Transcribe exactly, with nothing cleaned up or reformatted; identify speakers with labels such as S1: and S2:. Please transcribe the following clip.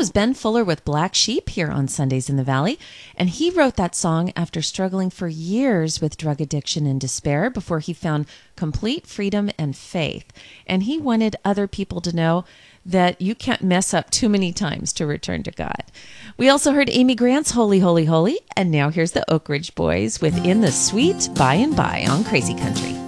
S1: was Ben Fuller with Black Sheep here on Sundays in the Valley, and he wrote that song after struggling for years with drug addiction and despair before he found complete freedom and faith. And he wanted other people to know that you can't mess up too many times to return to God. We also heard Amy Grant's Holy, Holy, Holy, and now here's the Oak Ridge Boys with In the Sweet By and By on Crazy Country.